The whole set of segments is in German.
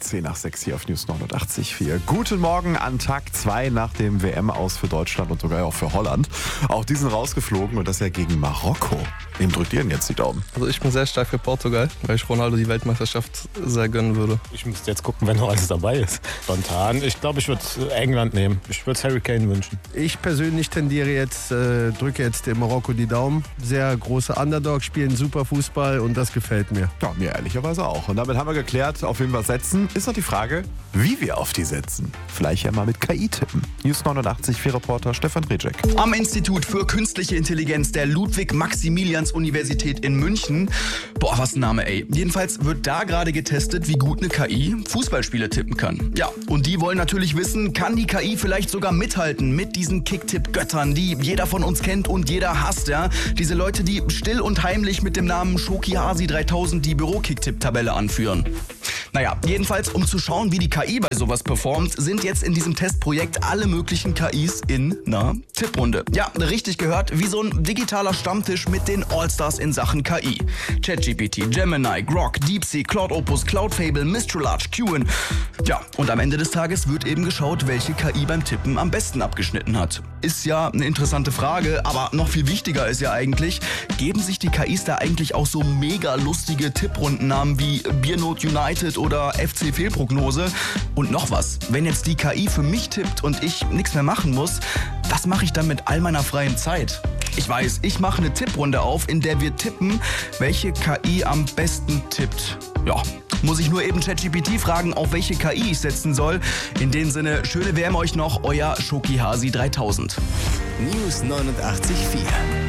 10 nach 6 hier auf News 89.4. Guten Morgen an Tag 2 nach dem WM-Aus für Deutschland und sogar auch für Holland. Auch die sind rausgeflogen und das ja gegen Marokko. Wem drückt ihr denn jetzt die Daumen? Also ich bin sehr stark für Portugal, weil ich Ronaldo die Weltmeisterschaft sehr gönnen würde. Ich müsste jetzt gucken, wenn noch alles dabei ist. Spontan. Ich glaube, ich würde England nehmen. Ich würde Harry Kane wünschen. Ich persönlich tendiere jetzt, drücke jetzt dem Marokko die Daumen. Sehr große Underdog, spielen super Fußball und das gefällt mir. Ja, mir ehrlicherweise auch. Und damit haben wir geklärt, auf wen wir setzen. Ist noch die Frage, wie wir auf die setzen. Vielleicht ja mal mit KI tippen. News 89.4 Reporter Stefan Rejek. Am Institut für Künstliche Intelligenz der Ludwig-Maximilians-Universität in München. Boah, was ein Name, ey. Jedenfalls wird da gerade getestet, wie gut eine KI Fußballspiele tippen kann. Ja, und die wollen natürlich wissen, kann die KI vielleicht sogar mithalten mit diesen Kicktipp-Göttern, die jeder von uns kennt und jeder hasst, ja? Diese Leute, die still und heimlich mit dem Namen Shoki Hasi 3000 die Büro-Kicktipp-Tabelle anführen. Naja, jedenfalls, um zu schauen, wie die KI bei sowas performt, sind jetzt in diesem Testprojekt alle möglichen KIs in einer Tipprunde. Ja, richtig gehört, wie so ein digitaler Stammtisch mit den Allstars in Sachen KI. ChatGPT, Gemini, Grok, DeepSeek, Cloud Opus, Cloudfable, Mistral Large, Qwen. Ja, und am Ende des Tages wird eben geschaut, welche KI beim Tippen am besten abgeschnitten hat. Ist ja eine interessante Frage, aber noch viel wichtiger ist ja eigentlich, geben sich die KIs da eigentlich auch so mega lustige Tipprundennamen wie Biernot United oder FC Fehlprognose? Und noch was, wenn jetzt die KI für mich tippt und ich nichts mehr machen muss, was mache ich dann mit all meiner freien Zeit? Ich weiß, ich mache eine Tipprunde auf, in der wir tippen, welche KI am besten tippt. Ja, muss ich nur eben ChatGPT fragen, auf welche KI ich setzen soll. In dem Sinne, schöne WM euch noch, euer Shoki Hasi 3000. News 89.4.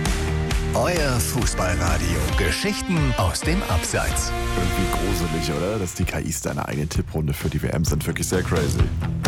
Euer Fußballradio. Geschichten aus dem Abseits. Irgendwie gruselig, oder? Dass die KIs deine eigene Tipprunde für die WM sind. Wirklich sehr crazy.